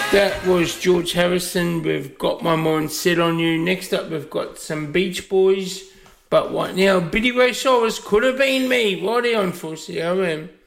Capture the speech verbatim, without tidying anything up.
That was George Harrison. We've got my mind set on you. Next up, we've got some Beach Boys. But right now, Billy Ray Cyrus could have been me. Right on for C R M.